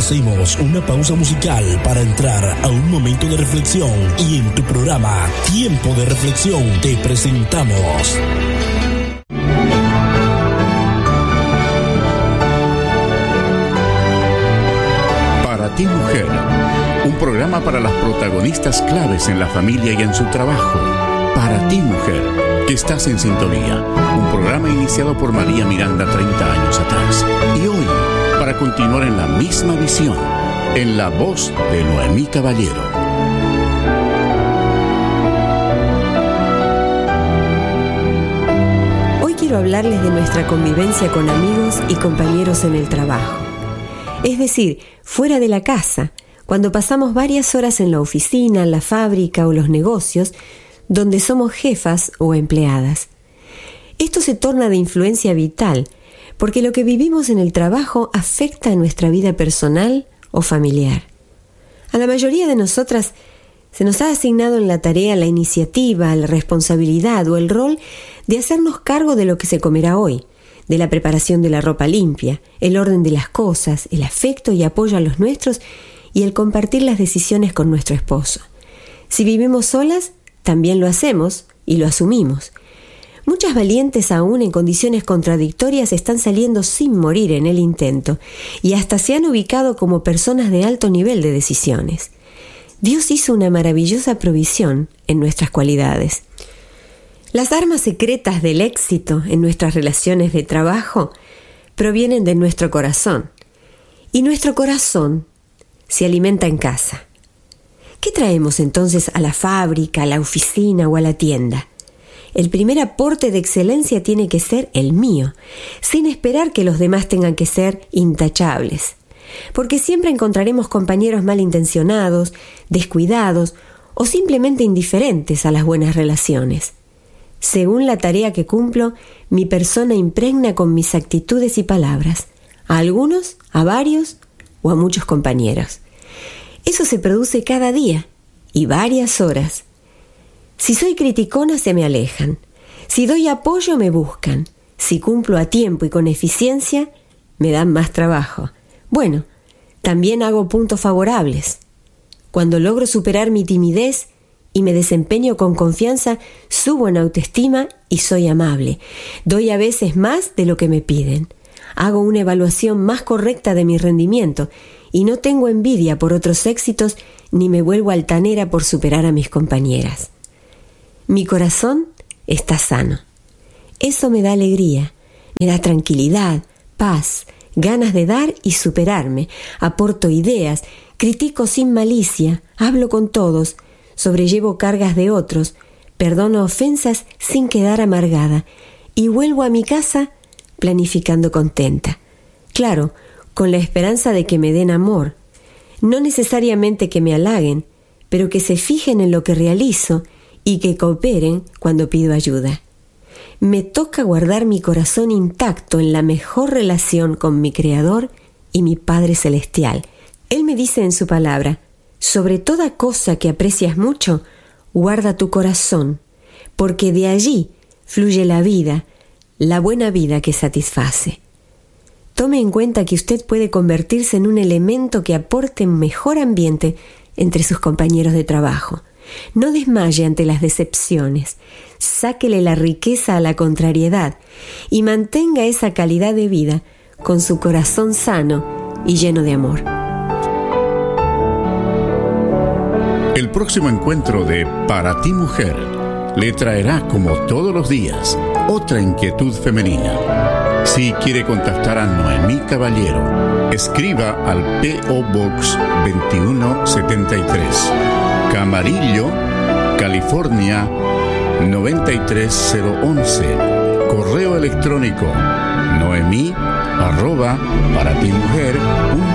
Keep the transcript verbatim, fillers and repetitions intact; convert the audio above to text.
Hacemos una pausa musical para entrar a un momento de reflexión y en tu programa Tiempo de Reflexión te presentamos Para ti, mujer, un programa para las protagonistas claves en la familia y en su trabajo. Para ti, mujer, que estás en sintonía, un programa iniciado por María Miranda treinta años atrás y hoy para continuar en la misma visión, en la voz de Noemí Caballero. Hoy quiero hablarles de nuestra convivencia con amigos y compañeros en el trabajo. Es decir, fuera de la casa, cuando pasamos varias horas en la oficina, la fábrica o los negocios, donde somos jefas o empleadas. Esto se torna de influencia vital, porque lo que vivimos en el trabajo afecta a nuestra vida personal o familiar. A la mayoría de nosotras se nos ha asignado en la tarea la iniciativa, la responsabilidad o el rol de hacernos cargo de lo que se comerá hoy, de la preparación de la ropa limpia, el orden de las cosas, el afecto y apoyo a los nuestros y el compartir las decisiones con nuestro esposo. Si vivimos solas, también lo hacemos y lo asumimos. Muchas valientes aún en condiciones contradictorias están saliendo sin morir en el intento y hasta se han ubicado como personas de alto nivel de decisiones. Dios hizo una maravillosa provisión en nuestras cualidades. Las armas secretas del éxito en nuestras relaciones de trabajo provienen de nuestro corazón. Y nuestro corazón se alimenta en casa. ¿Qué traemos entonces a la fábrica, a la oficina o a la tienda? El primer aporte de excelencia tiene que ser el mío, sin esperar que los demás tengan que ser intachables. Porque siempre encontraremos compañeros malintencionados, descuidados o simplemente indiferentes a las buenas relaciones. Según la tarea que cumplo, mi persona impregna con mis actitudes y palabras, a algunos, a varios o a muchos compañeros. Eso se produce cada día y varias horas. Si soy criticona, se me alejan. Si doy apoyo, me buscan. Si cumplo a tiempo y con eficiencia, me dan más trabajo. Bueno, también hago puntos favorables. Cuando logro superar mi timidez y me desempeño con confianza, subo en autoestima y soy amable. Doy a veces más de lo que me piden. Hago una evaluación más correcta de mi rendimiento y no tengo envidia por otros éxitos ni me vuelvo altanera por superar a mis compañeras. Mi corazón está sano. Eso me da alegría, me da tranquilidad, paz, ganas de dar y superarme. Aporto ideas, critico sin malicia, hablo con todos, sobrellevo cargas de otros, perdono ofensas sin quedar amargada y vuelvo a mi casa planificando contenta. Claro, con la esperanza de que me den amor, no necesariamente que me halaguen, pero que se fijen en lo que realizo y que cooperen cuando pido ayuda. Me toca guardar mi corazón intacto en la mejor relación con mi Creador y mi Padre Celestial. Él me dice en su palabra: sobre toda cosa que aprecias mucho, guarda tu corazón, porque de allí fluye la vida, la buena vida que satisface. Tome en cuenta que usted puede convertirse en un elemento que aporte mejor ambiente entre sus compañeros de trabajo. No desmaye ante las decepciones, sáquele la riqueza a la contrariedad y mantenga esa calidad de vida con su corazón sano y lleno de amor. El próximo encuentro de Para ti, mujer le traerá, como todos los días, otra inquietud femenina. Si quiere contactar a Noemí Caballero, escriba al P O Box veintiuno setenta y tres, Camarillo, California noventa y tres cero once. Correo electrónico noemí arroba para ti mujer punto